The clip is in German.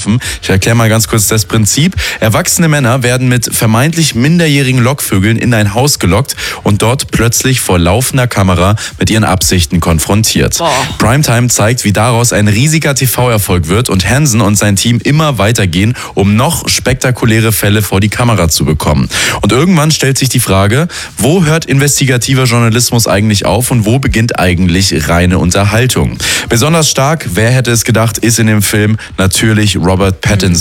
schaffen. Ich erkläre mal ganz kurz das Prinzip. Erwachsene Männer werden mit vermeintlich minderjährigen Lockvögeln in ein Haus gelockt und dort plötzlich vor laufender Kamera mit ihren Absichten konfrontiert. Primetime zeigt, wie daraus ein riesiger TV-Erfolg wird und Hansen und sein Team immer weitergehen, um noch spektakuläre Fälle vor die Kamera zu bekommen. Und irgendwann stellt sich die Frage, wo hört investigativer Journalismus eigentlich auf und wo beginnt eigentlich reine Unterhaltung? Besonders stark, wer hätte es gedacht, ist in dem Film natürlich Robert Pattinson.